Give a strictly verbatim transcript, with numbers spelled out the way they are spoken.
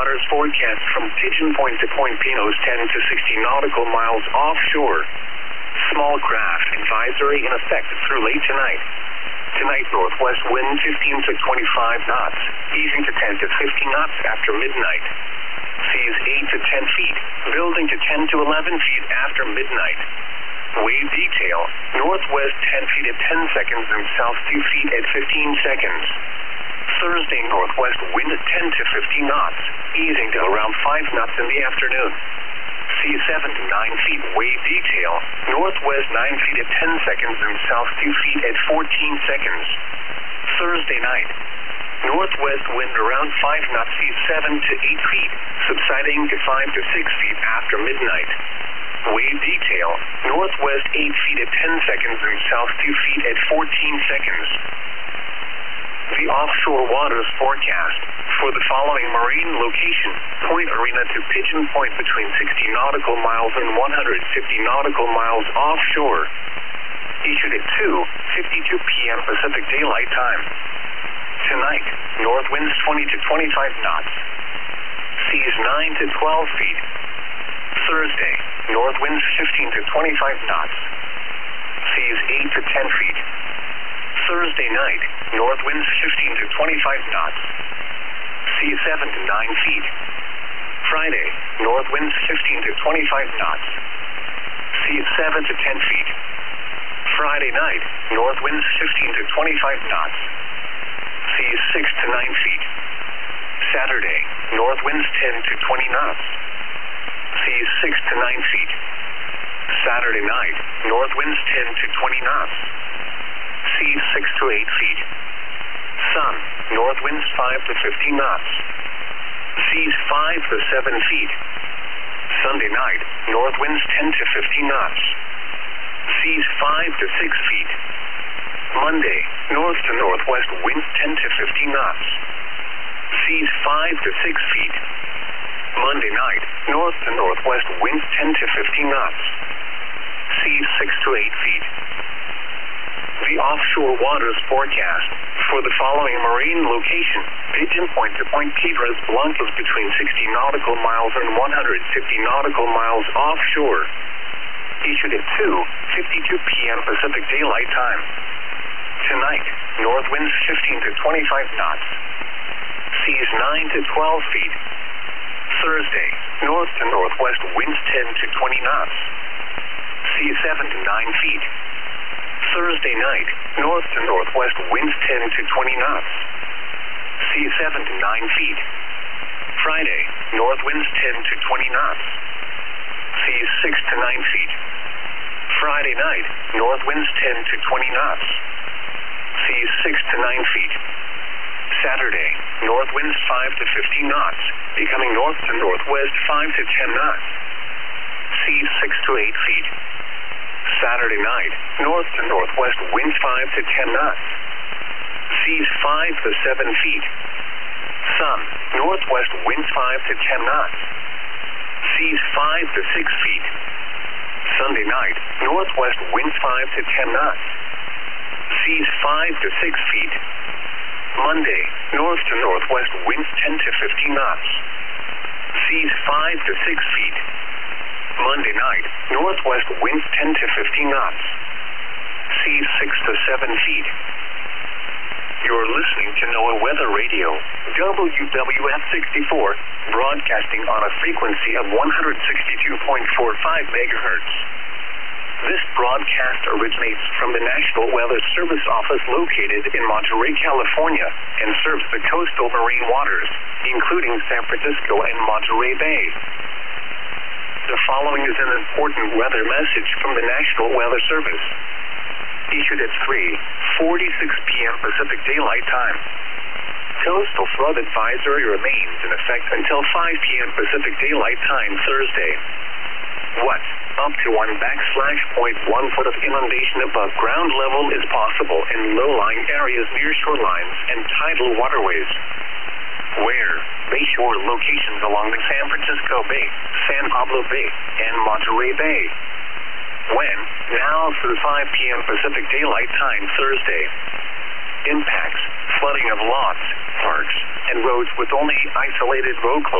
waters forecast from Pigeon Point to Point Pinos, ten to sixty nautical miles offshore. Small craft advisory in effect through late tonight. Tonight, northwest wind fifteen to twenty-five knots, easing to ten to fifteen knots after midnight. Seas eight to ten feet, building to ten to eleven feet after midnight. Wave detail, northwest ten feet at ten seconds and south two feet at fifteen seconds. Thursday, northwest wind ten to fifteen knots, easing to around five knots in the afternoon. Sea seven to nine feet, wave detail, northwest nine feet at ten seconds and south two feet at fourteen seconds. Thursday night, northwest wind around five knots, sea seven to eight feet, subsiding to five to six feet after midnight. Wave detail, northwest eight feet at ten seconds and south two feet at fourteen seconds. The offshore waters forecast for the following marine location: Point Arena to Pigeon Point between sixty nautical miles and one hundred fifty nautical miles offshore. Issued at two fifty-two p m Pacific Daylight Time. Tonight, north winds twenty to twenty-five knots. Seas nine to twelve feet. Thursday, north winds fifteen to twenty-five knots. Seas eight to ten feet. Thursday night, north winds fifteen to twenty-five knots. Seas seven to nine feet. Friday, north winds fifteen to twenty-five knots. Seas seven to ten feet. Friday night, north winds fifteen to twenty-five knots. Seas six to nine feet. Saturday, north winds ten to twenty knots. Seas six to nine feet. Saturday night, north winds ten to twenty knots. Seas six to eight feet. Sun, north winds five to fifteen knots. Seas five to seven feet. Sunday night, north winds ten to fifteen knots. Seas five to six feet. Monday, north to northwest winds ten to fifteen knots. Seas five to six feet. Monday night, north to northwest winds ten to fifteen knots. Seas six to eight feet. The offshore waters forecast for the following marine location: Pigeon Point to Point Piedras Blancas between sixty nautical miles and one hundred fifty nautical miles offshore. Issued at two fifty-two p m Pacific Daylight Time. Tonight, north winds fifteen to twenty-five knots. Seas nine to twelve feet. Thursday, north to northwest winds ten to twenty knots. Seas seven to nine feet. Thursday night, north to northwest winds ten to twenty knots. Seas seven to nine feet. Friday, north winds ten to twenty knots. Seas six to nine feet. Friday night, north winds ten to twenty knots. Seas six to nine feet. Saturday, north winds five to fifteen knots, becoming north to northwest five to ten knots. Seas six to eight feet. Saturday night, north to northwest winds five to ten knots. Seas five to seven feet. Sun, northwest winds five to ten knots. Seas five to six feet. Sunday night, northwest winds five to ten knots. Seas five to six feet. Monday, north to northwest winds ten to fifteen knots. Seas five to six feet. Monday night, northwest winds ten to fifteen knots. Seas six to seven feet. You're listening to NOAA Weather Radio, W W F sixty-four, broadcasting on a frequency of one hundred sixty-two point four five megahertz. This broadcast originates from the National Weather Service office located in Monterey, California, and serves the coastal marine waters, including San Francisco and Monterey Bay. The following is an important weather message from the National Weather Service. Issued at three forty-six p m Pacific Daylight Time. Coastal flood advisory remains in effect until five p m Pacific Daylight Time Thursday. What? Up to one backslash point one foot of inundation above ground level is possible in low-lying areas near shorelines and tidal waterways. Where? Bayshore locations along the San Francisco Bay, San Pablo Bay, and Monterey Bay. When? Now through five p m Pacific Daylight Time Thursday. Impacts: flooding of lots, parks, and roads with only isolated road closures.